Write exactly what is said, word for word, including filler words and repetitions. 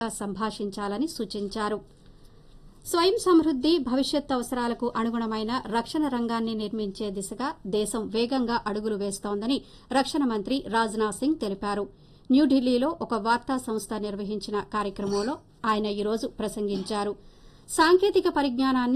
సంభాషించాలని సూచించారు. స్వయం సమృద్ది, భవిష్యత్ అవసరాలకు అనుగుణమైన రక్షణ రంగాన్ని నిర్మించే దిశగా దేశం వేగంగా అడుగులు వేస్తోందని రక్షణ మంత్రి రాజ్నాథ్ సింగ్ తెలిపారు. న్యూఢిల్లీలో ఒక వార్తా సంస్థ నిర్వహించిన కార్యక్రమంలో ఆయన ఈరోజు ప్రసంగించారు. సాంకేతిక పరిజ్ఞానాన్ని